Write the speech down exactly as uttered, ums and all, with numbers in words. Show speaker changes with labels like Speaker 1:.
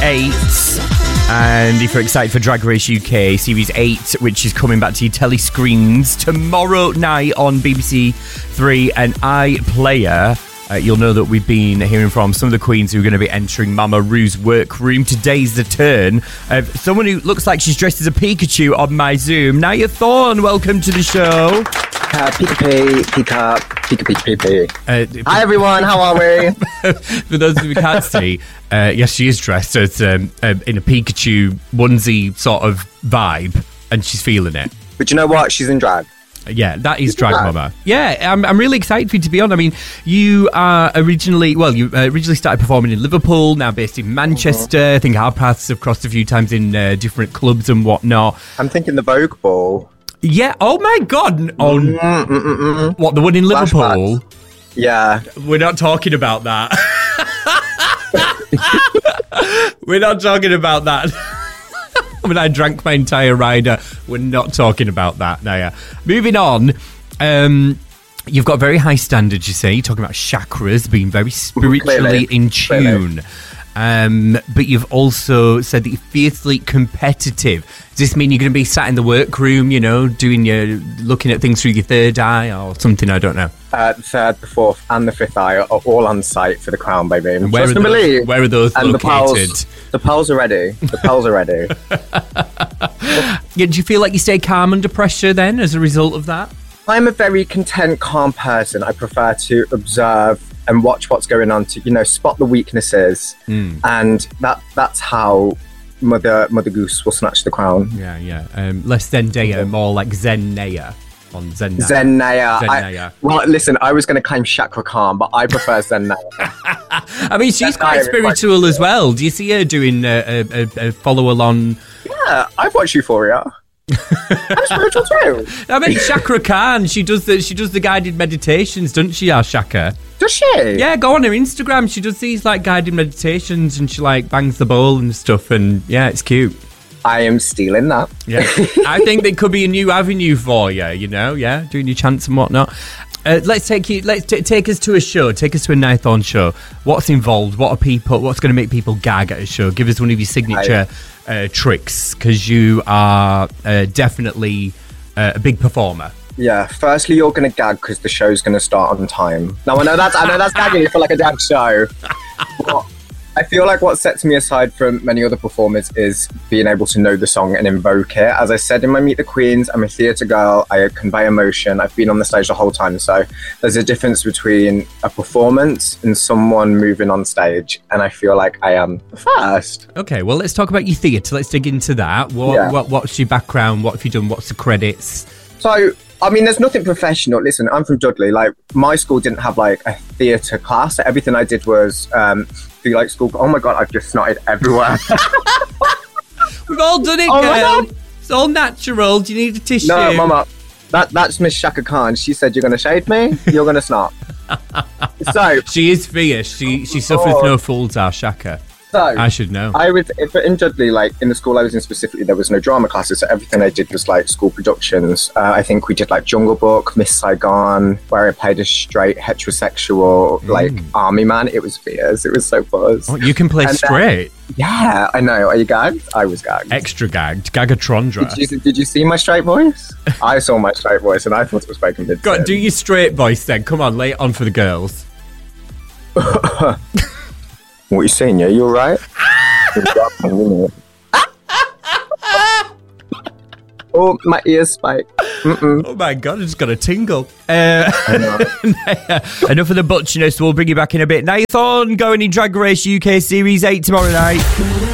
Speaker 1: eight. And if you're excited for Drag Race U K Series eight, which is coming back to your telly screens tomorrow night on B B C Three and iPlayer, uh, you'll know that we've been hearing from some of the queens who are going to be entering Mama Ru's workroom. Today's the turn of someone who looks like she's dressed as a Pikachu on my Zoom. Naya Thorne, welcome to the show.
Speaker 2: Uh, Pika Pika Pika Pika Pika.
Speaker 1: Uh,
Speaker 2: Hi everyone, how are we?
Speaker 1: For those who can't see, uh, yes, she is dressed as um, uh, in a Pikachu onesie sort of vibe, and she's feeling it.
Speaker 2: But you know what? She's in drag.
Speaker 1: Yeah, that is Drag Mama. Yeah, I'm, I'm really excited for you to be on. I mean, you are originally, well, you uh, originally started performing in Liverpool, now based in Manchester. Mm-hmm. I think our paths have crossed a few times in uh, different clubs and whatnot.
Speaker 2: I'm thinking the Vogue Ball.
Speaker 1: Yeah, oh my God. Oh, mm-mm-mm-mm. What, the one in Liverpool?
Speaker 2: Flashbacks. Yeah.
Speaker 1: We're not talking about that. We're not talking about that. I mean, I drank my entire rider. We're not talking about that now. Moving on. Um, you've got very high standards, you say. You're talking about chakras, being very spiritually
Speaker 2: Clearly.
Speaker 1: in tune. Clearly. Um, but you've also said that you're fiercely competitive. Does this mean you're going to be sat in the workroom, you know, doing your, looking at things through your third eye or something? I don't know.
Speaker 2: Uh, the third, the fourth, and the fifth eye are all on site for the crown, baby.
Speaker 1: And where, are those,
Speaker 2: believe.
Speaker 1: where are those and located?
Speaker 2: The pearls, the pearls are ready. The pearls are ready.
Speaker 1: Yeah, do you feel like you stay calm under pressure then as a result of that?
Speaker 2: I'm a very content, calm person. I prefer to observe and watch what's going on to, you know, spot the weaknesses. Mm. And that that's how Mother Mother Goose will snatch the crown.
Speaker 1: Yeah, yeah. Um, less Zendaya, more like Zen-Naya on Zen-Naya.
Speaker 2: Zen-Naya.
Speaker 1: Zen-Naya.
Speaker 2: I, well, listen, I was going to claim Chakra Khan, but I prefer Zen-Naya.
Speaker 1: I mean, she's quite spiritual as well. Do you see her doing a, a, a follow-along?
Speaker 2: Yeah, I've watched Euphoria. I'm spiritual too.
Speaker 1: I mean, Chakra Khan, she does the she does the guided meditations, doesn't she, our Shaka?
Speaker 2: Does she?
Speaker 1: Yeah, go on her Instagram. She does these like guided meditations, and she like bangs the bowl and stuff. And yeah, it's cute.
Speaker 2: I am stealing that.
Speaker 1: Yeah, I think there could be a new avenue for you. You know, yeah, doing your chants and whatnot. Uh, let's take you. Let's t- take us to a show. Take us to a Naya Thorne show. What's involved? What are people? What's going to make people gag at a show? Give us one of your signature uh, tricks, because you are uh, definitely uh, a big performer.
Speaker 2: Yeah. Firstly, you're going to gag because the show's going to start on time. Now I know that's I know that's gagging for like a drag show. But I feel like what sets me aside from many other performers is being able to know the song and invoke it. As I said in my Meet the Queens, I'm a theatre girl. I convey emotion. I've been on the stage the whole time. So there's a difference between a performance and someone moving on stage. And I feel like I am first.
Speaker 1: Okay, well, let's talk about your theatre. Let's dig into that. What,
Speaker 2: yeah.
Speaker 1: what What's your background? What have you done? What's the credits?
Speaker 2: So, I mean, there's nothing professional. Listen, I'm from Dudley. Like, my school didn't have, like, a theatre class. So everything I did was... Um, like school. Oh my God, I've just snotted everywhere.
Speaker 1: We've all done it,
Speaker 2: oh
Speaker 1: girl. It's all natural. Do you need a tissue?
Speaker 2: No, Mama. That that's Miss Chaka Khan. She said, "You're going to shade me. You're going to snot." So
Speaker 1: she is fierce. She she suffers oh. no fools. Our Shaka.
Speaker 2: So
Speaker 1: I should know.
Speaker 2: I was if in Dudley, like in the school I was in specifically, there was no drama classes. So everything I did was like school productions. Uh, I think we did like Jungle Book, Miss Saigon, where I played a straight heterosexual mm. like army man. It was fierce. It was so buzz.
Speaker 1: Oh, you can play and straight.
Speaker 2: Then, yeah, I know. Are you gagged? I was gagged.
Speaker 1: Extra gagged. Gagatrondra.
Speaker 2: Did you, did you see my straight voice? I saw my straight voice and I thought it was spoken mid.
Speaker 1: Go on, do your straight voice then. Come on, lay it on for the girls.
Speaker 2: What are you saying? Yeah, you all right? Oh, my ears spike. Mm-mm.
Speaker 1: Oh my God, I just got a tingle. Uh, enough of the butchiness. We'll bring you back in a bit. Naya Thorne going in Drag Race U K Series eight tomorrow night.